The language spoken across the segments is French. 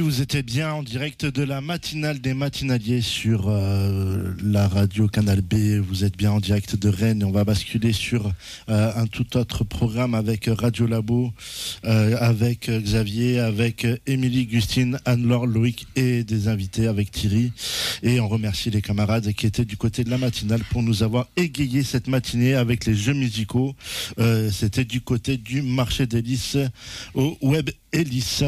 vous étiez bien en direct de la matinale des matinaliers sur la radio Canal B. Vous êtes bien en direct de Rennes et on va basculer sur un tout autre programme avec Radio Labo, avec Xavier, avec Émilie, Gustine, Anne-Laure, Loïc et des invités avec Thierry. Et on remercie les camarades qui étaient du côté de la matinale pour nous avoir égayé cette matinée avec les jeux musicaux. C'était du côté du marché d'Hélice au Web Hélice.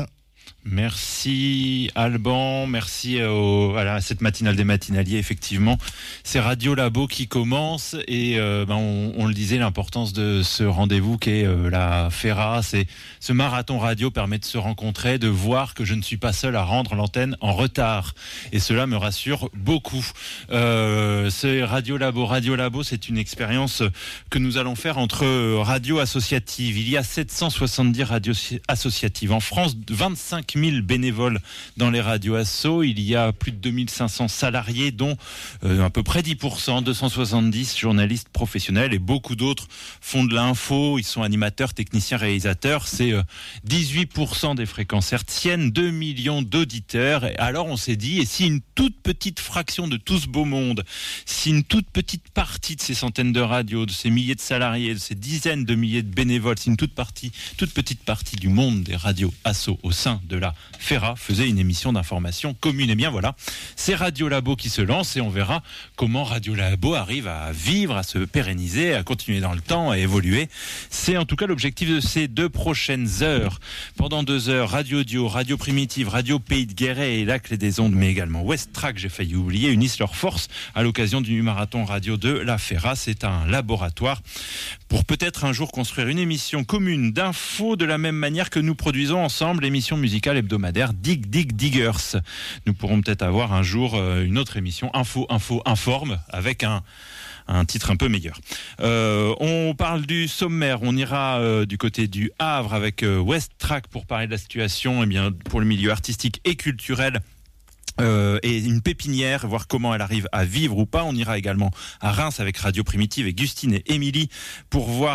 Merci Alban, merci à cette matinale des matinaliers. Effectivement, c'est Radio Labo qui commence et on le disait, l'importance de ce rendez-vous qu'est la FERA, c'est ce marathon radio permet de se rencontrer, de voir que je ne suis pas seul à rendre l'antenne en retard et cela me rassure beaucoup. C'est Radio Labo, c'est une expérience que nous allons faire entre radios associatives. Il y a 770 radios associatives en France, 25 000 bénévoles dans les radios asso. Il y a plus de 2500 salariés, dont à peu près 10%, 270 journalistes professionnels et beaucoup d'autres font de l'info. Ils sont animateurs, techniciens, réalisateurs. C'est 18% des fréquences hertziennes, 2 millions d'auditeurs. Et alors on s'est dit, et si une toute petite fraction de tout ce beau monde, si une toute petite partie de ces centaines de radios, de ces milliers de salariés, de ces dizaines de milliers de bénévoles, si une toute petite partie du monde des radios asso au sein de la FERA faisait une émission d'information commune. Et bien voilà, c'est Radio Labo qui se lance et on verra comment Radio Labo arrive à vivre, à se pérenniser, à continuer dans le temps, à évoluer. C'est en tout cas l'objectif de ces 2 prochaines heures. Pendant 2 heures, Radio Audio, Radio Primitive, Radio Pays de Guéret et la Clé des Ondes, mais également West Track, j'ai failli oublier, unissent leurs forces à l'occasion du marathon radio de la FERA. C'est un laboratoire pour peut-être un jour construire une émission commune d'infos de la même manière que nous produisons ensemble l'émission musicale hebdomadaire Dig Dig Diggers. Nous pourrons peut-être avoir un jour une autre émission Info Informe avec un titre un peu meilleur. On parle du sommaire, on ira du côté du Havre avec West Track pour parler de la situation pour le milieu artistique et culturel. Et une pépinière, voir comment elle arrive à vivre ou pas. On ira également à Reims avec Radio Primitive et Gustine et Émilie pour voir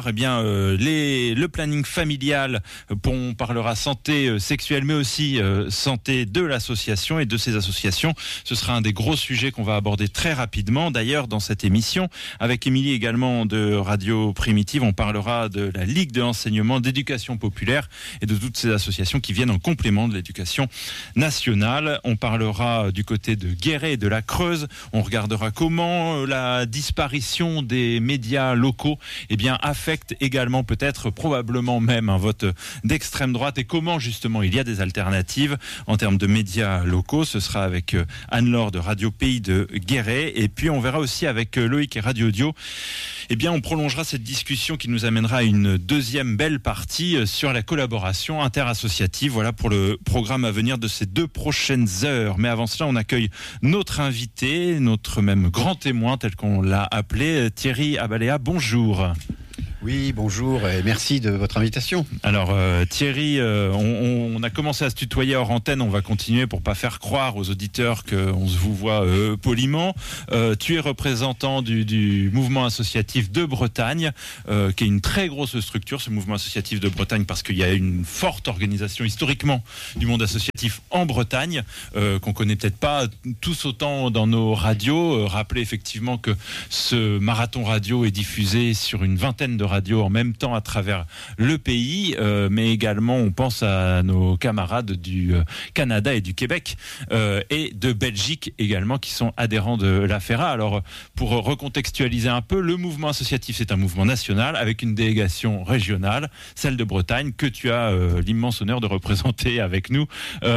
le planning familial. On parlera santé sexuelle mais aussi santé de l'association et de ces associations. Ce sera un des gros sujets qu'on va aborder très rapidement d'ailleurs dans cette émission. Avec Émilie également de Radio Primitive, on parlera de la Ligue de l'enseignement d'éducation populaire et de toutes ces associations qui viennent en complément de l'éducation nationale. On parlera du côté de Guéret et de la Creuse. On regardera comment la disparition des médias locaux affecte également probablement même un vote d'extrême droite et comment justement il y a des alternatives en termes de médias locaux. Ce sera avec Anne-Laure de Radio Pays de Guéret et puis on verra aussi avec Loïc et Radio Audio. On prolongera cette discussion qui nous amènera à une deuxième belle partie sur la collaboration interassociative. Voilà pour le programme à venir de ces 2 prochaines heures. Mais avant cela, on accueille notre invité, notre même grand témoin, tel qu'on l'a appelé, Thierry Abaléa. Bonjour. Oui, bonjour et merci de votre invitation. Alors Thierry, on a commencé à se tutoyer hors antenne, on va continuer pour pas faire croire aux auditeurs qu'on se vous voit poliment. Tu es représentant du mouvement associatif de Bretagne, qui est une très grosse structure, ce mouvement associatif de Bretagne, parce qu'il y a une forte organisation historiquement du monde associatif en Bretagne, qu'on connaît peut-être pas tous autant dans nos radios. Rappelez effectivement que ce marathon radio est diffusé sur une vingtaine de radios en même temps à travers le pays, mais également on pense à nos camarades du Canada et du Québec et de Belgique également qui sont adhérents de la FERA. Alors pour recontextualiser un peu, le mouvement associatif c'est un mouvement national avec une délégation régionale, celle de Bretagne que tu as l'immense honneur de représenter avec nous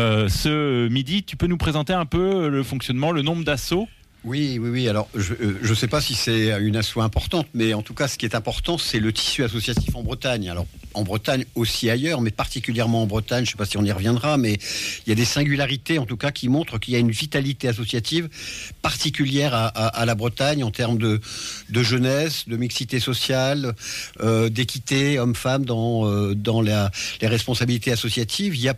ce midi. Tu peux nous présenter un peu le fonctionnement, le nombre d'assauts? Oui. Alors, je ne sais pas si c'est une asso importante, mais en tout cas, ce qui est important, c'est le tissu associatif en Bretagne. Alors, en Bretagne aussi ailleurs, mais particulièrement en Bretagne, je ne sais pas si on y reviendra, mais il y a des singularités, en tout cas, qui montrent qu'il y a une vitalité associative particulière à la Bretagne en termes de jeunesse, de mixité sociale, d'équité homme-femme dans les responsabilités associatives. Il y a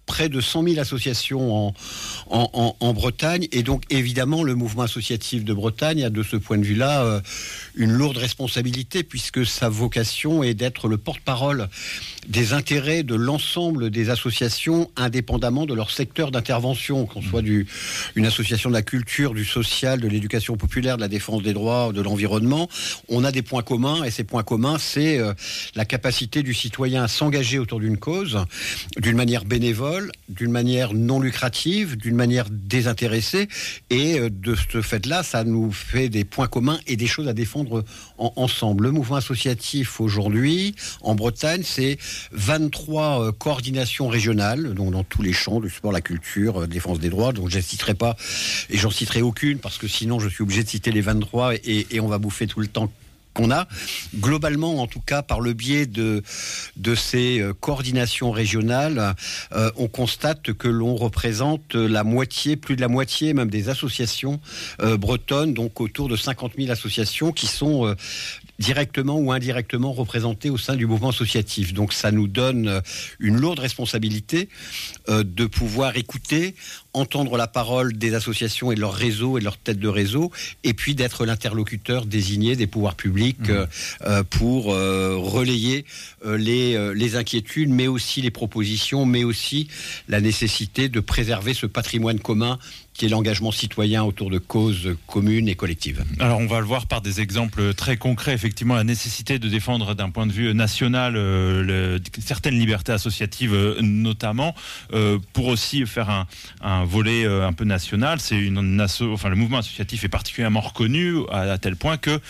près de 100 000 associations en Bretagne, et donc évidemment le mouvement associatif de Bretagne a de ce point de vue-là une lourde responsabilité, puisque sa vocation est d'être le porte-parole des intérêts de l'ensemble des associations, indépendamment de leur secteur d'intervention, qu'on soit une association de la culture, du social, de l'éducation populaire, de la défense des droits, de l'environnement. On a des points communs, et ces points communs, c'est la capacité du citoyen à s'engager autour d'une cause, d'une manière bénévole, d'une manière non lucrative, d'une manière désintéressée, et de ce fait-là, ça nous fait des points communs et des choses à défendre ensemble. Le mouvement associatif aujourd'hui, en Bretagne, c'est 23 coordinations régionales, donc dans tous les champs, du sport, la culture, défense des droits, donc je ne citerai pas, et j'en citerai aucune, parce que sinon je suis obligé de citer les 23, et on va bouffer tout le temps qu'on a. Globalement, en tout cas, par le biais de ces coordinations régionales, on constate que l'on représente la moitié, plus de la moitié même des associations bretonnes, donc autour de 50 000 associations qui sont directement ou indirectement représentées au sein du mouvement associatif. Donc ça nous donne une lourde responsabilité de pouvoir écouter, entendre la parole des associations et de leurs réseaux et de leurs têtes de réseau, et puis d'être l'interlocuteur désigné des pouvoirs publics pour relayer les inquiétudes, mais aussi les propositions, mais aussi la nécessité de préserver ce patrimoine commun qui est l'engagement citoyen autour de causes communes et collectives. Alors on va le voir par des exemples très concrets, effectivement la nécessité de défendre d'un point de vue national certaines libertés associatives notamment, pour aussi faire un volet un peu national. C'est le mouvement associatif est particulièrement reconnu à tel point que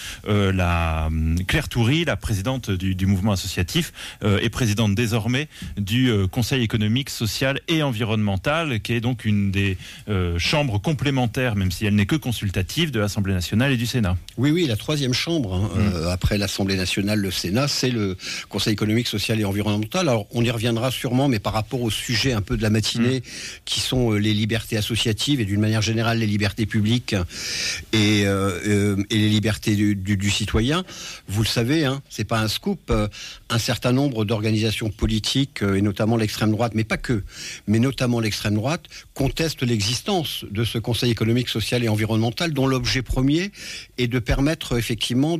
Claire Toury, la présidente du mouvement associatif, est présidente désormais du Conseil économique, social et environnemental, qui est donc une des chambres complémentaires, même si elle n'est que consultative, de l'Assemblée nationale et du Sénat. Oui, la troisième chambre, après l'Assemblée nationale, le Sénat, c'est le Conseil économique, social et environnemental. Alors, on y reviendra sûrement, mais par rapport au sujet un peu de la matinée, qui sont les libertés associatives et d'une manière générale les libertés publiques et les libertés du citoyen, vous le savez, c'est pas un scoop, un certain nombre d'organisations politiques, et notamment l'extrême droite, mais pas que, mais notamment l'extrême droite, contestent l'existence de ce Conseil économique, social et environnemental, dont l'objet premier est de permettre effectivement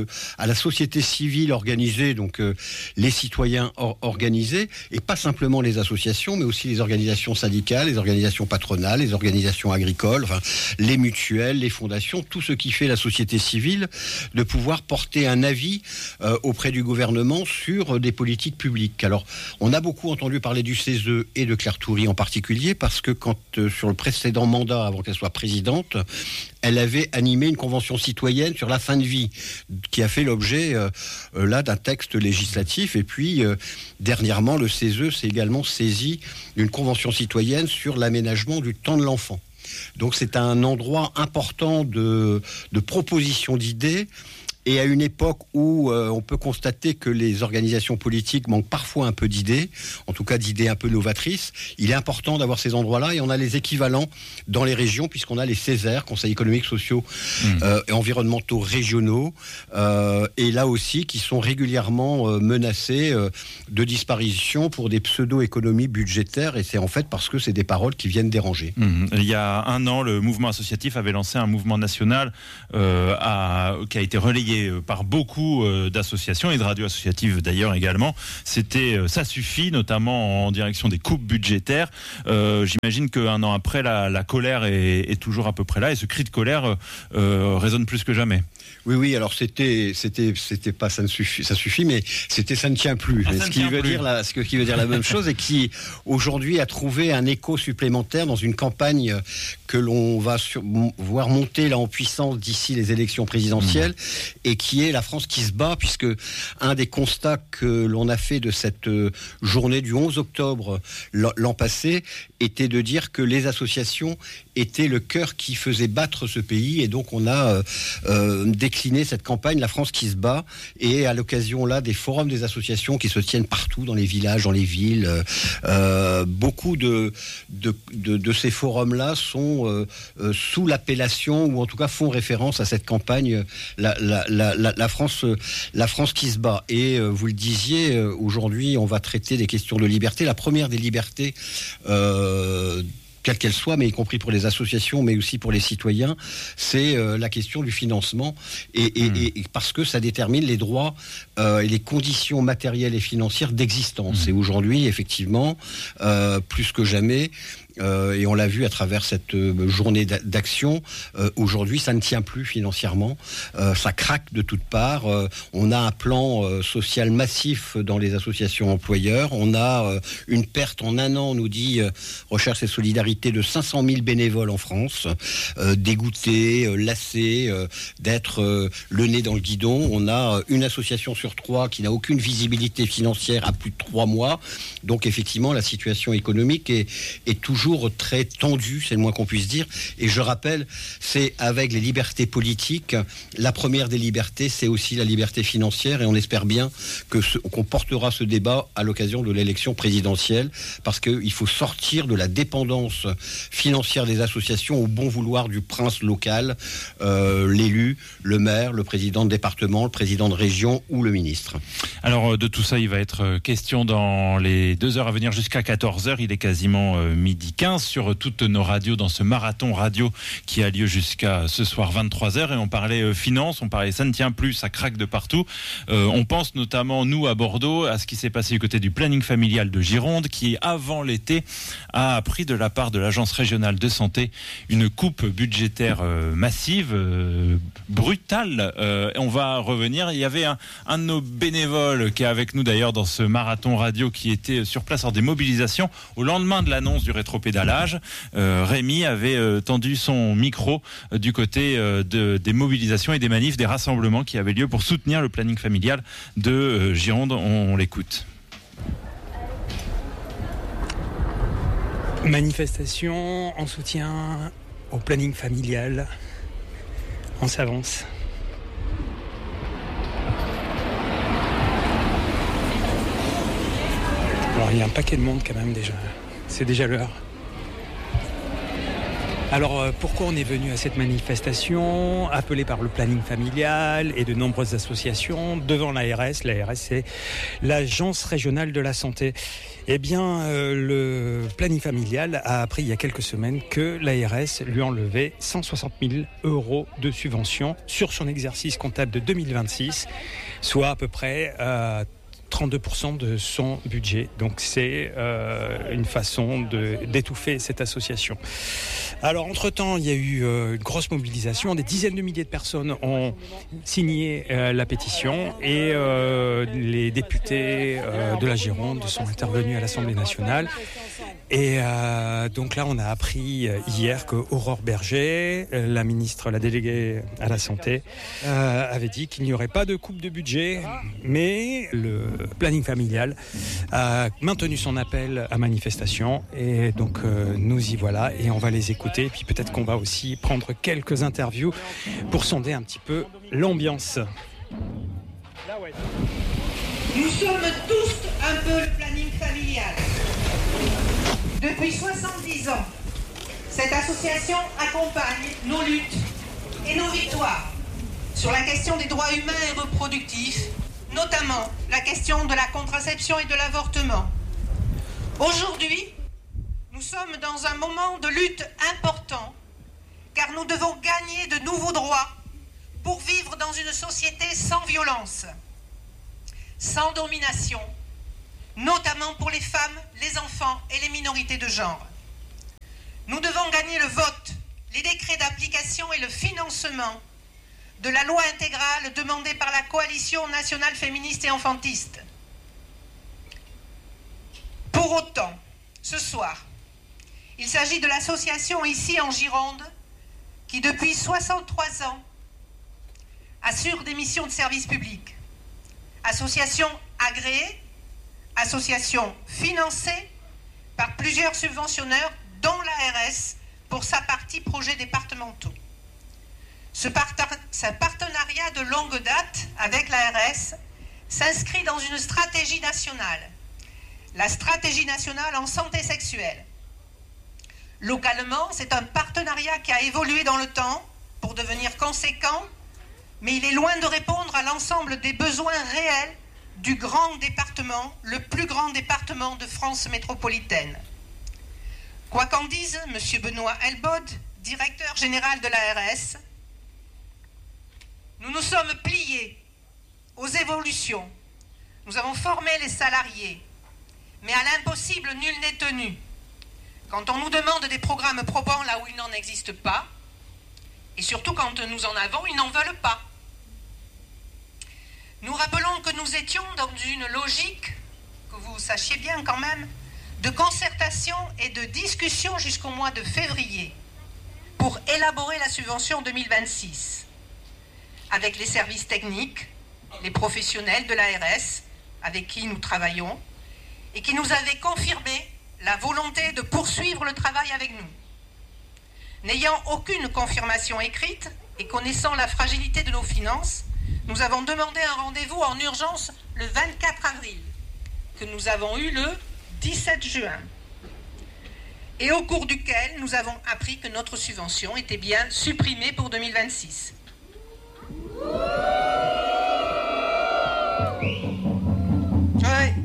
à la société civile organisée, donc les citoyens organisés, et pas simplement les associations, mais aussi les organisations syndicales, les organisations patronales, les organisations agricoles, les mutuelles, les fondations, tout ce qui fait la société civile, de pouvoir porter un avis auprès du gouvernement sur des politiques publiques. Alors, on a beaucoup entendu parler du CESE et de Claire Toury en particulier, parce que quand, sur le précédent mandat, avant qu'elle soit présidente, elle avait animé une convention citoyenne sur la fin de vie, qui a fait l'objet d'un texte législatif. Et puis, dernièrement, le CESE s'est également saisi d'une convention citoyenne sur l'aménagement du temps de l'enfant. Donc c'est un endroit important de proposition d'idées. Et à une époque où on peut constater que les organisations politiques manquent parfois un peu d'idées, en tout cas d'idées un peu novatrices, il est important d'avoir ces endroits-là, et on a les équivalents dans les régions, puisqu'on a les CESER, Conseils économiques, sociaux et environnementaux régionaux, et là aussi qui sont régulièrement menacés de disparition pour des pseudo-économies budgétaires, et c'est en fait parce que c'est des paroles qui viennent déranger. Il y a un an, le mouvement associatif avait lancé un mouvement national qui a été relayé par beaucoup d'associations et de radios associatives d'ailleurs également. C'était ça suffit, notamment en direction des coupes budgétaires. J'imagine qu'un an après, la colère est toujours à peu près là, et ce cri de colère résonne plus que jamais. Oui, alors c'était pas ça suffit, mais c'était ça ne tient plus. Ce qui veut dire la même chose, et qui aujourd'hui a trouvé un écho supplémentaire dans une campagne que l'on va voir monter là en puissance d'ici les élections présidentielles, et qui est la France qui se bat, puisque un des constats que l'on a fait de cette journée du 11 octobre l'an passé était de dire que les associations étaient le cœur qui faisait battre ce pays, et donc on a décliné cette campagne, la France qui se bat, et à l'occasion là des forums des associations qui se tiennent partout dans les villages, dans les villes, beaucoup de ces forums là sont sous l'appellation, ou en tout cas font référence à cette campagne, la la France qui se bat. Et vous le disiez, aujourd'hui, on va traiter des questions de liberté. La première des libertés, quelle qu'elle soit, mais y compris pour les associations, mais aussi pour les citoyens, c'est la question du financement, et parce que ça détermine les droits et les conditions matérielles et financières d'existence. Et aujourd'hui, effectivement, plus que jamais, et on l'a vu à travers cette journée d'action, aujourd'hui ça ne tient plus financièrement, ça craque de toutes parts, on a un plan social massif dans les associations employeurs, on a une perte en un an, nous dit Recherche et Solidarité, de 500 000 bénévoles en France, dégoûtés, lassés d'être le nez dans le guidon. On a une association sur 3 qui n'a aucune visibilité financière à plus de 3 mois, donc effectivement la situation économique est toujours très tendu, c'est le moins qu'on puisse dire. Et je rappelle, c'est avec les libertés politiques, la première des libertés, c'est aussi la liberté financière, et on espère bien qu'on portera ce débat à l'occasion de l'élection présidentielle, parce qu'il faut sortir de la dépendance financière des associations au bon vouloir du prince local, l'élu, le maire, le président de département, le président de région ou le ministre. Alors de tout ça, il va être question dans les 2 heures à venir jusqu'à 14h. Il est quasiment midi 15 sur toutes nos radios dans ce marathon radio qui a lieu jusqu'à ce soir 23h. Et on parlait finance, on parlait ça ne tient plus, ça craque de partout. On pense notamment, nous à Bordeaux, à ce qui s'est passé du côté du planning familial de Gironde, qui avant l'été a pris de la part de l'Agence régionale de santé une coupe budgétaire massive, brutale. On va revenir. Il y avait un de nos bénévoles qui est avec nous d'ailleurs dans ce marathon radio, qui était sur place lors des mobilisations au lendemain de l'annonce du rétropédalage. Rémi avait tendu son micro du côté des mobilisations et des manifs, des rassemblements qui avaient lieu pour soutenir le planning familial de Gironde. On l'écoute. Manifestation en soutien au planning familial. On s'avance. Alors il y a un paquet de monde quand même déjà. C'est déjà l'heure. Alors pourquoi on est venu à cette manifestation appelée par le planning familial et de nombreuses associations devant l'ARS? L'ARS, c'est l'Agence régionale de la santé. Eh bien, le planning familial a appris il y a quelques semaines que l'ARS lui enlevait 160 000 € de subvention sur son exercice comptable de 2026, soit à peu près 32% de son budget. Donc c'est une façon d'étouffer cette association. Alors entre-temps, il y a eu une grosse mobilisation. Des dizaines de milliers de personnes ont signé la pétition, et les députés de la Gironde sont intervenus à l'Assemblée nationale. Et donc là, on a appris hier que Aurore Berger, la ministre, la déléguée à la santé, avait dit qu'il n'y aurait pas de coupe de budget, mais le planning familial a maintenu son appel à manifestation. Et donc nous y voilà, et on va les écouter. Et puis peut-être qu'on va aussi prendre quelques interviews pour sonder un petit peu l'ambiance. Nous sommes tous un peu le planning familial. Depuis 70 ans, cette association accompagne nos luttes et nos victoires sur la question des droits humains et reproductifs, notamment la question de la contraception et de l'avortement. Aujourd'hui, nous sommes dans un moment de lutte important, car nous devons gagner de nouveaux droits pour vivre dans une société sans violence, sans domination, notamment pour les femmes, les enfants et les minorités de genre. Nous devons gagner le vote, les décrets d'application et le financement de la loi intégrale demandée par la Coalition nationale féministe et enfantiste. Pour autant, ce soir, il s'agit de l'association ici en Gironde qui, depuis 63 ans, assure des missions de service public. Association agréée, association financée par plusieurs subventionneurs, dont l'ARS pour sa partie projets départementaux. Ce partenariat de longue date avec l'ARS s'inscrit dans une stratégie nationale, la stratégie nationale en santé sexuelle. Localement, c'est un partenariat qui a évolué dans le temps pour devenir conséquent, mais il est loin de répondre à l'ensemble des besoins réels du grand département, le plus grand département de France métropolitaine. Quoi qu'en dise M. Benoît Elbod, directeur général de l'ARS, nous nous sommes pliés aux évolutions. Nous avons formé les salariés, mais à l'impossible, nul n'est tenu. Quand on nous demande des programmes probants là où il n'en existe pas, et surtout quand nous en avons, ils n'en veulent pas. Nous rappelons que nous étions dans une logique, que vous sachiez bien quand même, de concertation et de discussion jusqu'au mois de février pour élaborer la subvention 2026 avec les services techniques, les professionnels de l'ARS avec qui nous travaillons et qui nous avaient confirmé la volonté de poursuivre le travail avec nous. N'ayant aucune confirmation écrite et connaissant la fragilité de nos finances, nous avons demandé un rendez-vous en urgence le 24 avril, que nous avons eu le 17 juin, et au cours duquel nous avons appris que notre subvention était bien supprimée pour 2026. Ouais.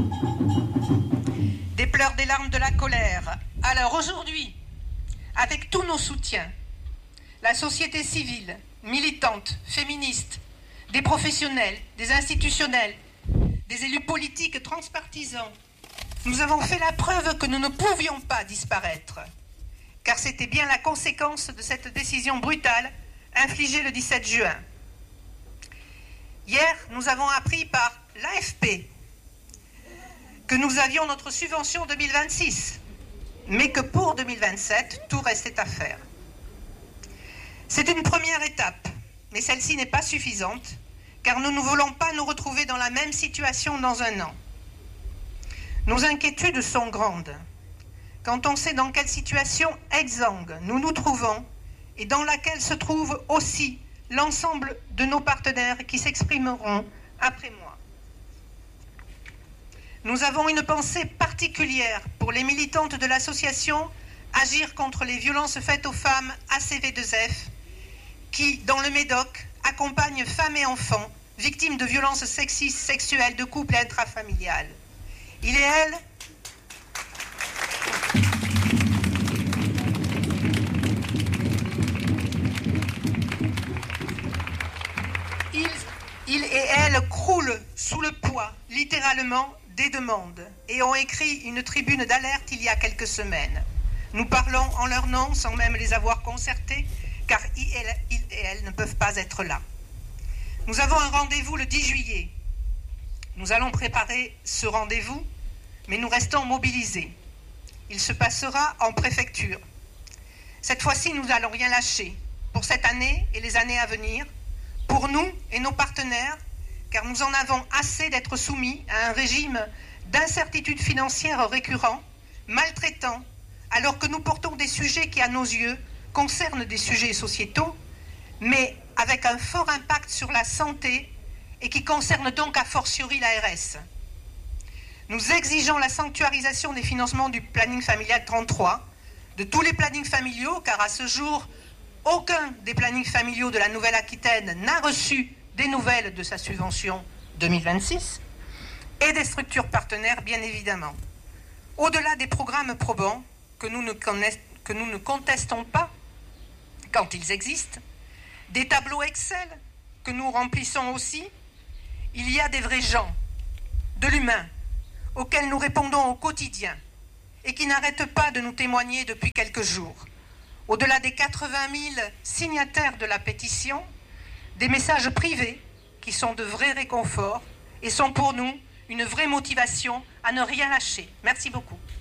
Des pleurs, des larmes, de la colère. Alors aujourd'hui, avec tous nos soutiens, la société civile, militante, féministe, des professionnels, des institutionnels, des élus politiques transpartisans, nous avons fait la preuve que nous ne pouvions pas disparaître, car c'était bien la conséquence de cette décision brutale infligée le 17 juin. Hier, nous avons appris par l'AFP que nous avions notre subvention 2026, mais que pour 2027, tout restait à faire. C'est une première étape, mais celle-ci n'est pas suffisante, car nous ne voulons pas nous retrouver dans la même situation dans un an. Nos inquiétudes sont grandes. Quand on sait dans quelle situation exsangue nous nous trouvons et dans laquelle se trouve aussi l'ensemble de nos partenaires qui s'exprimeront après moi. Nous avons une pensée particulière pour les militantes de l'association Agir contre les violences faites aux femmes ACV2F qui, dans le Médoc, accompagnent femmes et enfants victimes de violences sexistes, sexuelles, de couple et intrafamiliales. Il et elle Ils et elle croulent sous le poids, littéralement, des demandes et ont écrit une tribune d'alerte il y a quelques semaines. Nous parlons en leur nom sans même les avoir concertés, car ils et elle ne peuvent pas être là. Nous avons un rendez-vous le 10 juillet. Nous allons préparer ce rendez-vous, mais nous restons mobilisés. Il se passera en préfecture. Cette fois-ci, nous n'allons rien lâcher, pour cette année et les années à venir, pour nous et nos partenaires, car nous en avons assez d'être soumis à un régime d'incertitude financière récurrent, maltraitant, alors que nous portons des sujets qui, à nos yeux, concernent des sujets sociétaux, mais avec un fort impact sur la santé et qui concernent donc a fortiori l'ARS. Nous exigeons la sanctuarisation des financements du planning familial 33, de tous les plannings familiaux, car à ce jour, aucun des plannings familiaux de la Nouvelle-Aquitaine n'a reçu des nouvelles de sa subvention 2026, et des structures partenaires, bien évidemment. Au-delà des programmes probants, que nous ne contestons pas quand ils existent, des tableaux Excel que nous remplissons aussi, il y a des vrais gens, de l'humain, auxquels nous répondons au quotidien et qui n'arrêtent pas de nous témoigner depuis quelques jours. Au-delà des 80 000 signataires de la pétition, des messages privés qui sont de vrais réconforts et sont pour nous une vraie motivation à ne rien lâcher. Merci beaucoup.